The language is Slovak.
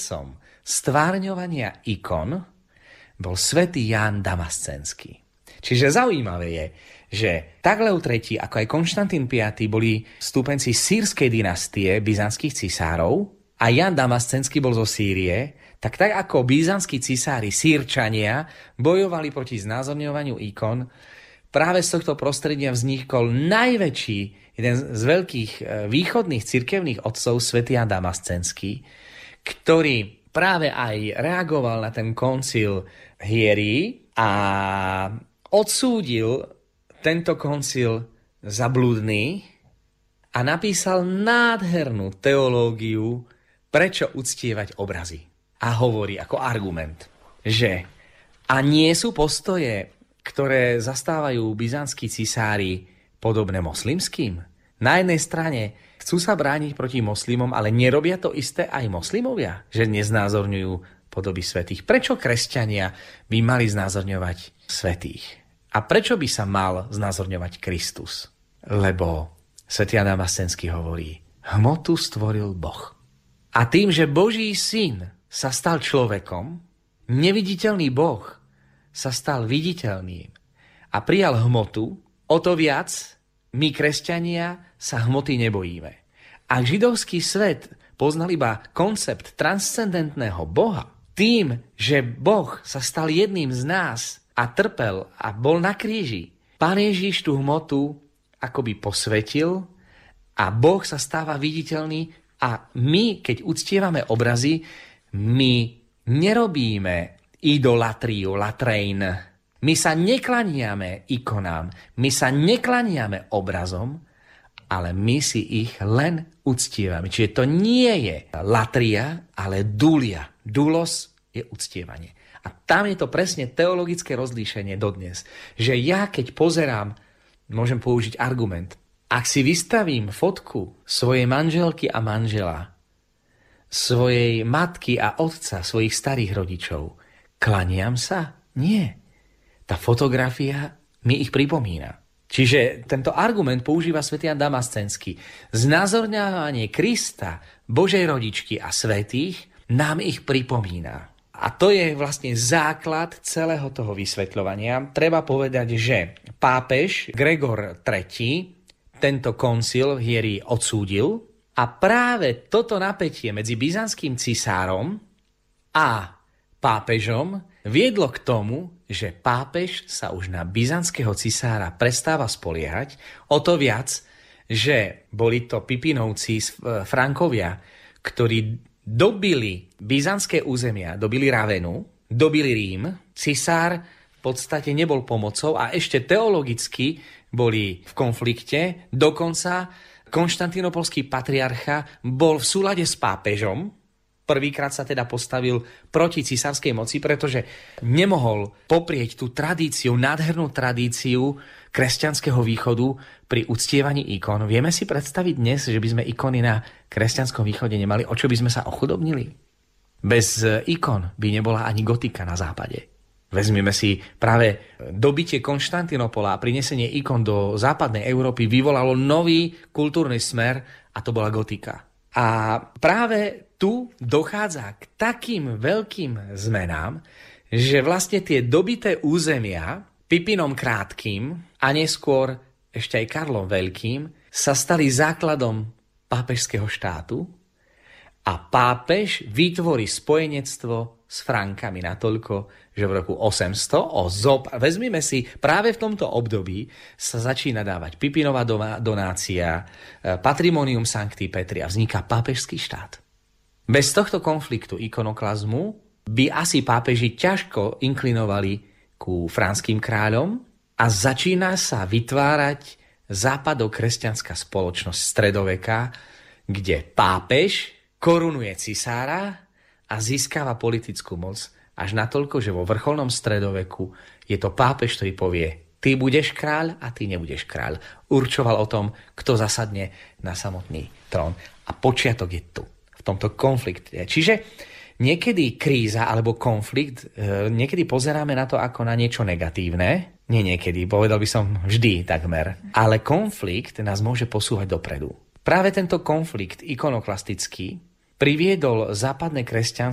otcom stvárňovania ikon bol svätý Ján Damascenský. Čiže zaujímavé je, že tak Lev III, ako aj Konštantín V boli stúpenci sýrskej dynastie byzantských cisárov a Ján Damascenský bol zo Sýrie, tak ako byzantskí cisári Sýrčania bojovali proti znázorňovaniu ikon, práve z tohto prostredia vznikol najväčší, jeden z veľkých východných cirkevných otcov, svätý Ján Damascenský, ktorý práve aj reagoval na ten koncil Hierii a odsúdil tento koncil za blúdny a napísal nádhernú teológiu, prečo uctievať obrazy. A hovorí ako argument, že a nie sú postoje, ktoré zastávajú byzantskí cisári, podobné moslimským? Na jednej strane chcú sa brániť proti moslimom, ale nerobia to isté aj moslimovia, že neznázorňujú podoby svätých. Prečo kresťania by mali znázorňovať svätých? A prečo by sa mal znázorňovať Kristus? Lebo svätý Ján Damascenský hovorí, hmotu stvoril Boh. A tým, že Boží syn sa stal človekom, neviditeľný Boh sa stal viditeľným a prijal hmotu, o to viac my, kresťania, sa hmoty nebojíme. Ak židovský svet poznal iba koncept transcendentného Boha, tým, že Boh sa stal jedným z nás a trpel a bol na kríži, Pán Ježiš tú hmotu akoby posvetil a Boh sa stáva viditeľný a my, keď uctievame obrazy, my nerobíme idolatriu, latrein. My sa neklaniame ikonám, my sa neklaniame obrazom, ale my si ich len uctievame. Čiže to nie je latria, ale dulia. Dulos je uctievanie. A tam je to presne teologické rozlíšenie dodnes. Že ja, keď pozerám, môžem použiť argument, ak si vystavím fotku svojej manželky a manžela, svojej matky a otca, svojich starých rodičov, klaniam sa? Nie. Tá fotografia mi ich pripomína. Čiže tento argument používa svätý Ján Damascenský. Znázorňovanie Krista, Božej rodičky a svätých nám ich pripomína. A to je vlastne základ celého toho vysvetľovania. Treba povedať, že pápež Gregor III tento koncil v Hierii odsúdil a práve toto napätie medzi byzantským cisárom a pápežom viedlo k tomu, že pápež sa už na byzantského cisára prestáva spoliehať, o to viac, že boli to Pipinovci Frankovia, ktorí dobili byzantské územia, dobili Ravenu, dobili Rím, cisár v podstate nebol pomocou a ešte teologicky boli v konflikte, dokonca konštantínopolský patriarcha bol v súlade s pápežom. Prvýkrát sa teda postavil proti cisárskej moci, pretože nemohol poprieť tú tradíciu, nádhernú tradíciu kresťanského východu pri uctievaní ikon. Vieme si predstaviť dnes, že by sme ikony na kresťanskom východe nemali? O čo by sme sa ochudobnili? Bez ikon by nebola ani gotika na západe. Vezmeme si práve dobitie Konštantinopola a prinesenie ikon do západnej Európy vyvolalo nový kultúrny smer a to bola gotika. A práve tu dochádza k takým veľkým zmenám, že vlastne tie dobité územia Pipinom Krátkym a neskôr ešte aj Karlom Veľkým sa stali základom pápežského štátu a pápež vytvorí spojenectvo s Frankami natoľko, že v roku 800 vezmime si, práve v tomto období sa začína dávať Pipinová donácia, Patrimonium Sancti Petri a vzniká pápežský štát. Bez tohto konfliktu ikonoklazmu by asi pápeži ťažko inklinovali ku franským kráľom a začína sa vytvárať západokresťanská spoločnosť stredoveka, kde pápež korunuje cisára a získava politickú moc až natoľko, že vo vrcholnom stredoveku je to pápež, ktorý povie, ty budeš kráľ a ty nebudeš kráľ. Určoval o tom, kto zasadne na samotný trón. A počiatok je tu, v tomto konflikte. Čiže niekedy kríza alebo konflikt, niekedy pozeráme na to ako na niečo negatívne. Nie niekedy, povedal by som vždy takmer. Ale konflikt nás môže posúvať dopredu. Práve tento konflikt ikonoklastický priviedol západné kresťanstvo